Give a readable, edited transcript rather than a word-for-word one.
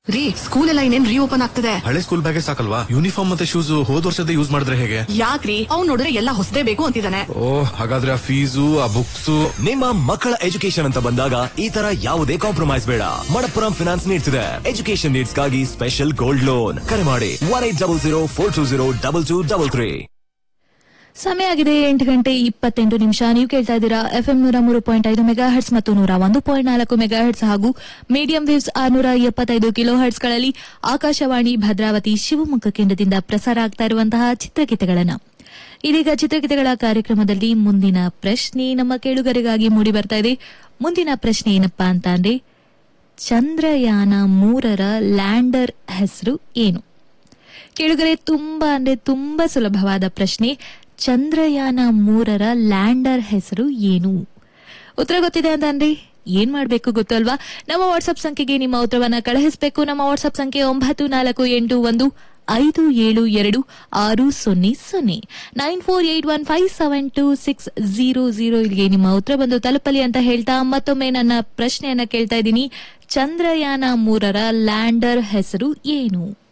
ರೀ, ಸ್ಕೂಲ್ ಎಲ್ಲ ಇನ್ನೇನ್ ರೀಓಪನ್ ಆಗ್ತದೆ. ಹಳೆ ಸ್ಕೂಲ್ ಬ್ಯಾಗೇ ಸಾಕಲ್ವಾ? ಯೂನಿಫಾರ್ಮ್ ಮತ್ತೆ ಶೂಸ್ ಹೋದ್ ವರ್ಷದ ಯೂಸ್ ಮಾಡಿದ್ರೆ ಹೇಗೆ? ಯಾಕ್ರಿ, ಅವ್ನ್ ನೋಡಿದ್ರೆ ಎಲ್ಲ ಹೊಸದೇ ಬೇಕು ಅಂತಿದ್ದಾನೆ. ಹಾಗಾದ್ರೆ ಆ ಫೀಸು, ಆ ಬುಕ್ಸ್. ನಿಮ್ಮ ಮಕ್ಕಳ ಎಜುಕೇಶನ್ ಅಂತ ಬಂದಾಗ ಈ ತರ ಯಾವುದೇ ಕಾಂಪ್ರಮೈಸ್ ಬೇಡ. ಮಣಪ್ಪುರಂ ಫಿನಾನ್ಸ್ ನೀಡ್ಸ್ ಇದೆ ಎಜುಕೇಶನ್ ನೀಡ್ಸ್ ಗಾಗಿ ಸ್ಪೆಷಲ್ ಗೋಲ್ಡ್ ಲೋನ್. ಕರೆ ಮಾಡಿ 1800 ಸಮಯ ಆಗಿದೆ 8:28. ನೀವು ಕೇಳ್ತಾ ಇದ್ದೀರಾ FM 103.5 ಮೆಗಾಹರ್ಟ್ಸ್ ಮತ್ತು 101.4 ಮೆಗಾಹರ್ಟ್ಸ್ ಹಾಗೂ ಮೀಡಿಯಂ ವೇವ್ಸ್ 675 ಕಿಲೋಹರ್ಟ್ಸ್ ಗಳಲ್ಲಿ ಆಕಾಶವಾಣಿ ಭದ್ರಾವತಿ ಶಿವಮೊಗ್ಗ ಕೇಂದ್ರದಿಂದ ಪ್ರಸಾರ ಆಗ್ತಾ ಇರುವಂತಹ ಚಿತ್ರಗೀತೆಗಳನ್ನ. ಇದೀಗ ಚಿತ್ರಗೀತೆಗಳ ಕಾರ್ಯಕ್ರಮದಲ್ಲಿ ಮುಂದಿನ ಪ್ರಶ್ನೆ ನಮ್ಮ ಕೇಳುಗರಿಗಾಗಿ ಮೂಡಿ ಬರ್ತಾ ಇದೆ. ಮುಂದಿನ ಪ್ರಶ್ನೆ ಏನಪ್ಪಾ ಅಂತ ಅಂದ್ರೆ, ಚಂದ್ರಯಾನ 3ರ ಲ್ಯಾಂಡರ್ ಹೆಸರು ಏನು? ಕೇಳುಗರೆ, ತುಂಬಾ ಸುಲಭವಾದ ಪ್ರಶ್ನೆ. ಚಂದ್ರಯಾನ 3ರ ಲ್ಯಾಂಡರ್ ಹೆಸರು ಏನು? ಉತ್ತರ ಗೊತ್ತಿದೆ ಅಂತಂದ್ರೆ ಏನ್ ಮಾಡ್ಬೇಕು ಗೊತ್ತಲ್ವಾ? ನಮ್ಮ ವಾಟ್ಸ್ಆಪ್ ಸಂಖ್ಯೆಗೆ ನಿಮ್ಮ ಉತ್ತರವನ್ನ ಕಳುಹಿಸಬೇಕು. ನಮ್ಮ ವಾಟ್ಸ್ಆಪ್ ಸಂಖ್ಯೆ 9481572600 9481572600. ಇಲ್ಲಿಗೆ ನಿಮ್ಮ ಉತ್ತರ ಬಂದು ತಲುಪಲಿ ಅಂತ ಹೇಳ್ತಾ ಮತ್ತೊಮ್ಮೆ ನನ್ನ ಪ್ರಶ್ನೆಯನ್ನ ಕೇಳ್ತಾ ಇದ್ದೀನಿ. ಚಂದ್ರಯಾನ 3ರ ಲ್ಯಾಂಡರ್ ಹೆಸರು ಏನು?